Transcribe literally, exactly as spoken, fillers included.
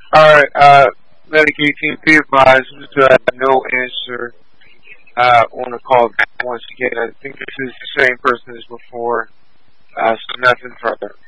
Alright, uh, Medic eighteen, be advised, uh, no answer, uh, on the call back once again. I think this is the same person as before, uh, so nothing further.